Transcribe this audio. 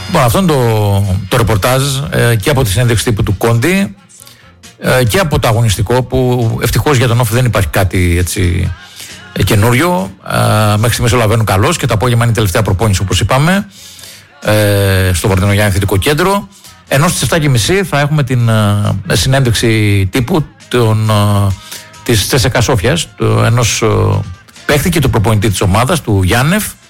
Λοιπόν, αυτό είναι το ρεπορτάζ και από τη συνέντευξη τύπου του Κόντι και από το αγωνιστικό, που ευτυχώς για τον Όφη δεν υπάρχει κάτι έτσι καινούριο. Μέχρι στιγμής όλα βαίνουν καλώς και το απόγευμα είναι η τελευταία προπόνηση, όπως είπαμε, στο Βαρδινογιάννη Αθλητικό Κέντρο. Ενώ στις 7.30 θα έχουμε την συνέντευξη τύπου της ΤΣΣΚΑ Σόφιας, ενός παίχτη και του προπονητή της ομάδας, του Γιάννεφ,